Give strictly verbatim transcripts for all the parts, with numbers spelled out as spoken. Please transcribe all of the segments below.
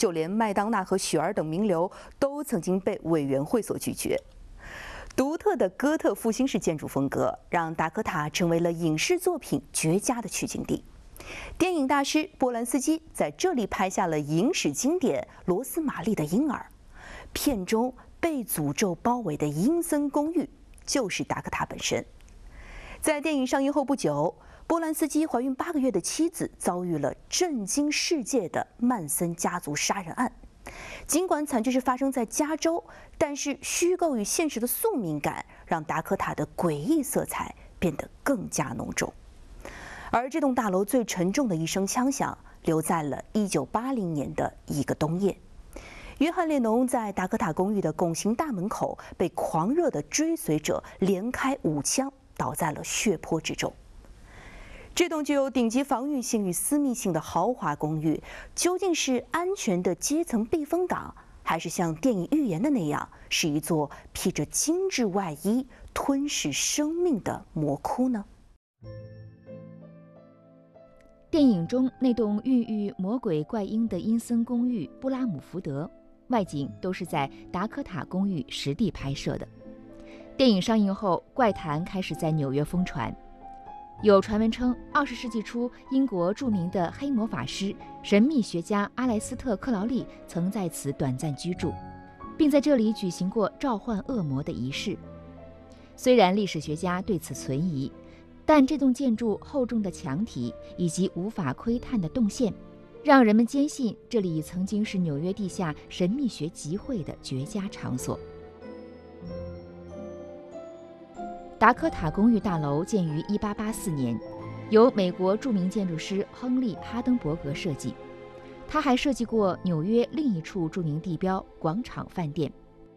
就连麦当娜和雪儿等名流都曾经被委员会所拒绝。独特的哥特复兴式建筑风格让达科塔成为了影视作品绝佳的取景地。电影大师波兰斯基在这里拍下了影史经典《罗斯玛丽的婴儿》，片中被诅咒包围的阴森公寓就是达科塔本身。在电影上映后不久，波兰斯基怀孕八个月的妻子遭遇了震惊世界的曼森家族杀人案。尽管惨剧是发生在加州，但是虚构与现实的宿命感让达科塔的诡异色彩变得更加浓重。而这栋大楼最沉重的一声枪响，留在了一九八零年的一个冬夜。约翰列侬在达科塔公寓的拱形大门口被狂热的追随者连开五枪，倒在了血泊之中。这栋具有顶级防御性与私密性的豪华公寓，究竟是安全的阶层避风港，还是像电影预言的那样，是一座披着精致外衣、吞噬生命的魔窟呢？ 电影中那栋孕育魔鬼怪婴的阴森公寓布拉姆福德，外景都是在达科塔公寓实地拍摄的。电影上映后，怪谈开始在纽约疯传。有传闻称，二十世纪初，英国著名的黑魔法师、神秘学家阿莱斯特·克劳利曾在此短暂居住，并在这里举行过召唤恶魔的仪式。虽然历史学家对此存疑，但这栋建筑厚重的墙体以及无法窥探的动线，让人们坚信这里曾经是纽约地下神秘学集会的绝佳场所。达科塔公寓大楼建于一八八四年，由美国著名建筑师亨利·哈登伯格设计。他还设计过纽约另一处著名地标广场饭店。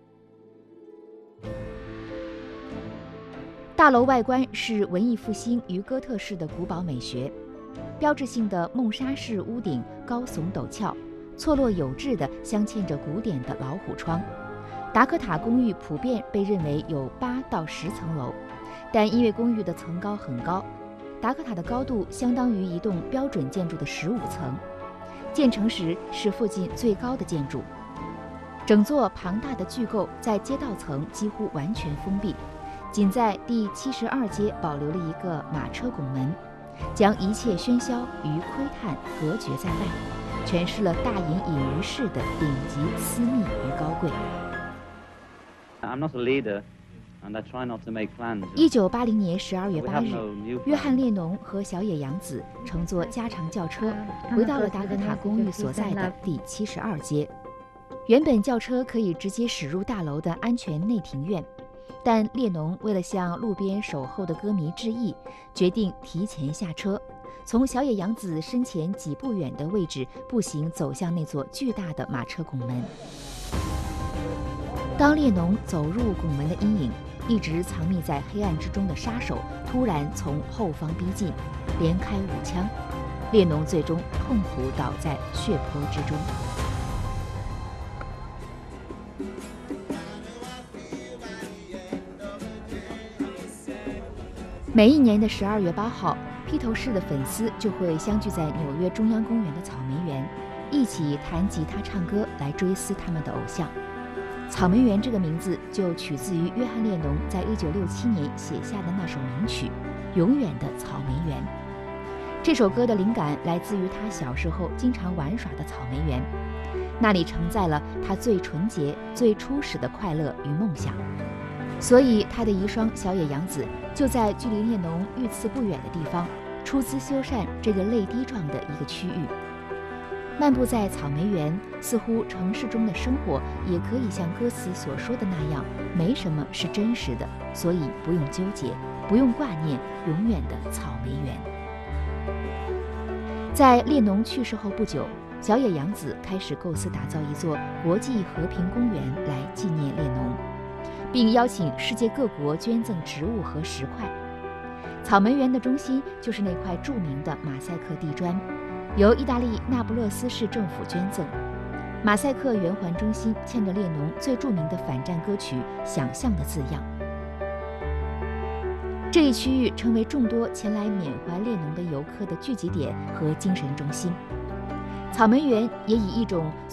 大楼外观是文艺复兴与哥特式的古堡美学，标志性的梦莎式屋顶高耸陡峭，错落有致地镶嵌着古典的老虎窗。达科塔公寓普遍被认为有八到十层楼，但因为公寓的层高很高，达科塔的高度相当于一栋标准建筑的十五层，建成时是附近最高的建筑。整座庞大的巨构在街道层几乎完全封闭，仅在第七十二街保留了一个马车拱门，将一切喧嚣与窥探隔绝在外，诠释了大隐隐于市的顶级私密与高贵。一九八零年十二月八日，约翰列侬和小野洋子乘坐加长轿车回到了达科塔公寓所在的第七十二街。原本轿车可以直接驶入大楼的安全内庭院，但列侬为了向路边守候的歌迷致意，决定提前下车，从小野洋子身前几步远的位置步行走向那座巨大的马车拱门。当列侬走入拱门的阴影，一直藏匿在黑暗之中的杀手突然从后方逼近，连开五枪，列侬最终痛苦倒在血泊之中。每一年的十二月八号，披头士的粉丝就会相聚在纽约中央公园的草莓园，一起弹吉他唱歌来追思他们的偶像。草莓园这个名字就取自于约翰列侬在一九六七年写下的那首名曲《永远的草莓园》。这首歌的灵感来自于他小时候经常玩耍的草莓园，那里承载了他最纯洁、最初始的快乐与梦想。所以他的遗孀小野洋子就在距离列侬遇刺不远的地方出资修缮这个泪滴状的一个区域。漫步在草莓园，似乎城市中的生活也可以像歌词所说的那样，没什么是真实的，所以不用纠结，不用挂念永远的草莓园。在列侬去世后不久，小野洋子开始构思打造一座国际和平公园来纪念列侬，并邀请世界各国捐赠植物和石块。草莓园的中心就是那块著名的马赛克地砖，由意大利那不勒斯市政府捐赠。马赛克圆环中心嵌着列侬最著名的反战歌曲《想象》的字样。这一区域成为众多前来缅怀列侬的游客的聚集点和精神中心。草莓园也以一种